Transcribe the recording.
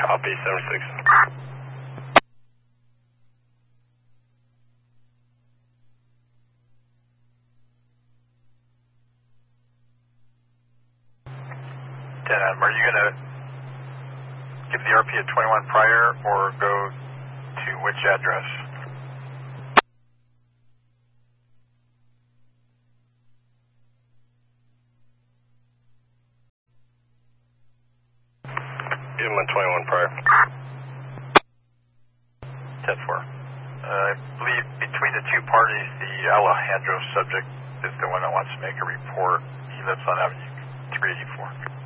Copy, 76. Are you going to give the RP at 21 prior or go to which address? Give him a 21 prior. 10-4. I believe between the two parties, the Alejandro subject is the one that wants to make a report. He lives on Avenue 384.